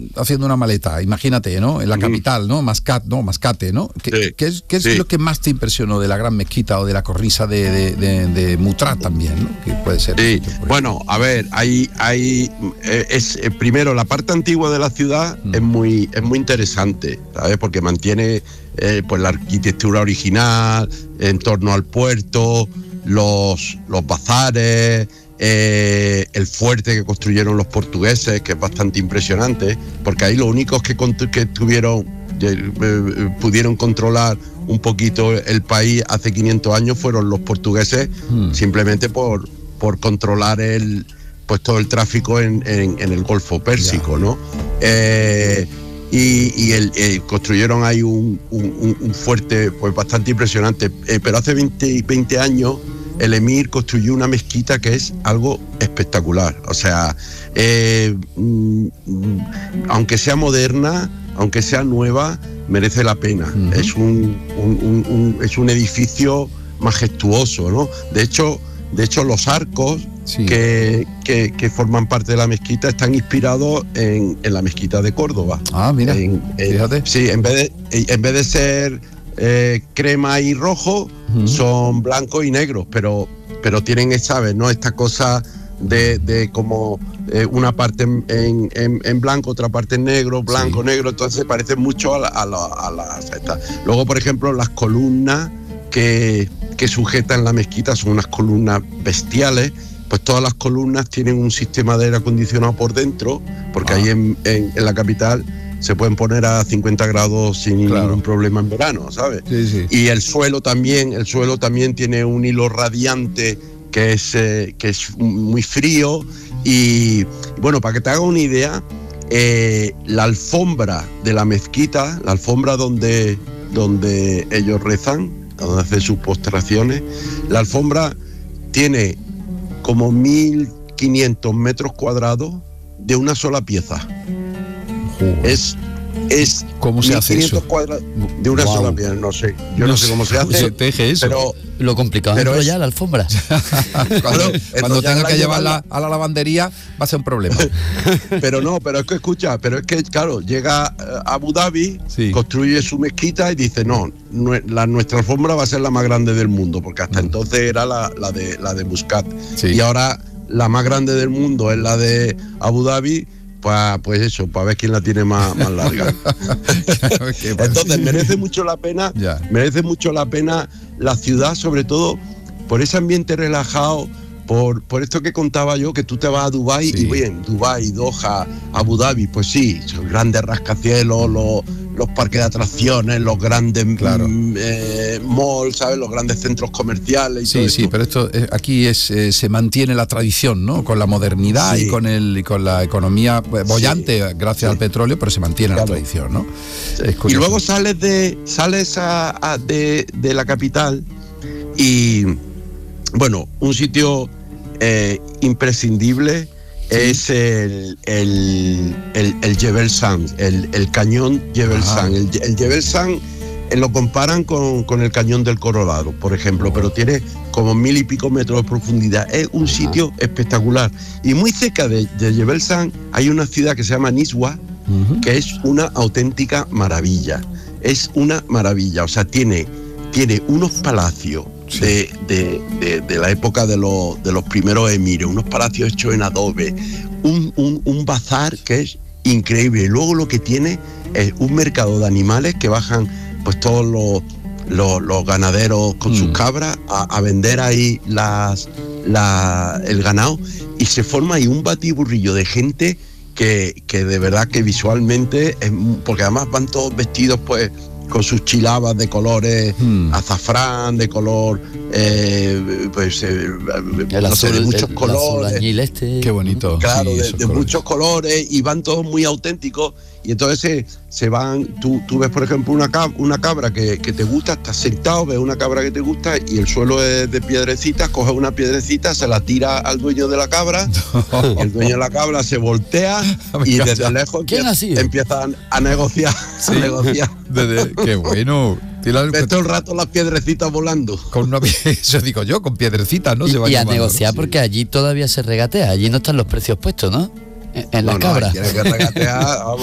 haciendo una maleta, imagínate, ¿no? En la capital, ¿no? Mascate, ¿no? ¿Qué es lo que más te impresionó de la Gran Mezquita o de la cornisa de Mutrat también, ¿no? Que puede ser. Sí, bueno, a ver, primero la parte antigua de la ciudad es muy interesante, ¿sabes? Porque mantiene pues la arquitectura original en torno al puerto, los bazares, el fuerte que construyeron los portugueses, que es bastante impresionante, porque ahí los únicos que pudieron controlar un poquito el país hace 500 años fueron los portugueses, simplemente por controlar pues todo el tráfico en el Golfo Pérsico, ¿no? Y construyeron ahí un fuerte pues bastante impresionante, pero hace 20 años el emir construyó una mezquita que es algo espectacular. O sea, aunque sea moderna, aunque sea nueva, merece la pena. Es un edificio majestuoso, ¿no? De hecho los arcos que forman parte de la mezquita están inspirados en la mezquita de Córdoba. Ah, mira, fíjate. Sí, en vez de ser crema y rojo, son blancos y negros, pero tienen, ¿sabes?, ¿no? Esta cosa de como una parte en blanco, otra parte en negro, blanco, negro, entonces parecen mucho a las estas. Luego, por ejemplo, las columnas que sujetan la mezquita son unas columnas bestiales. Pues todas las columnas tienen un sistema de aire acondicionado por dentro, porque ahí en la capital se pueden poner a 50 grados sin ningún problema en verano, ¿sabes? Sí. Y el suelo también tiene un hilo radiante que es muy frío. Y bueno, para que te hagas una idea, la alfombra de la mezquita, la alfombra donde ellos rezan, donde hacen sus postraciones, la alfombra tiene como 1.500 metros cuadrados de una sola pieza. Es ¿cómo se hace eso? Cuadrados de una sola pieza, no sé. Yo no sé cómo se hace. Se teje eso. Pero lo complicado es ya la alfombra. cuando tenga que llevarla a la lavandería va a ser un problema. pero es que escucha, claro, llega a Abu Dhabi, construye su mezquita y dice, no, nuestra alfombra va a ser la más grande del mundo, porque hasta entonces era la de Muscat. Y ahora la más grande del mundo es la de Abu Dhabi. Pues eso, para ver quién la tiene más larga. Entonces merece mucho la pena la ciudad, sobre todo por ese ambiente relajado, por esto que contaba yo, que tú te vas a Dubái y bien, Dubái, Doha, Abu Dhabi, pues sí, son grandes rascacielos, los parques de atracciones, los grandes malls, ¿sabes? Los grandes centros comerciales y todo esto. Sí, pero esto aquí se mantiene la tradición, ¿no? Con la modernidad y con la economía bollante gracias al petróleo, pero se mantiene la tradición, ¿no? Y luego sales de la capital y, bueno, un sitio imprescindible es el Jebel Sand, el cañón Jebel Sand. El Jebel Sand lo comparan con el cañón del Colorado, por ejemplo, pero tiene como 1.000 y pico metros de profundidad. Es un sitio espectacular. Y muy cerca de Jebel Sand hay una ciudad que se llama Niswa, que es una auténtica maravilla. Es una maravilla, o sea, tiene unos palacios de la época de los primeros emires, unos palacios hechos en adobe, un bazar que es increíble. Y luego lo que tiene es un mercado de animales que bajan pues todos los ganaderos con sus cabras a vender ahí el ganado, y se forma ahí un batiburrillo de gente que de verdad que visualmente porque además van todos vestidos pues con sus chilabas de colores azafrán, de color el azul, de muchos colores, azul añil qué bonito, claro, de muchos colores, y van todos muy auténticos. Y entonces se van, tú ves por ejemplo una cabra que te gusta, estás sentado, ves una cabra que te gusta y el suelo es de piedrecitas, coges una piedrecita, se la tira al dueño de la cabra, y el dueño de la cabra se voltea y desde lejos empieza a negociar. Qué bueno. Ves todo el rato las piedrecitas volando. Eso digo yo, con piedrecitas, ¿no? Y a negociar, ¿no? Porque allí todavía se regatea, allí no están los precios puestos, ¿no? En la cabra. Tienes que regatear, vamos.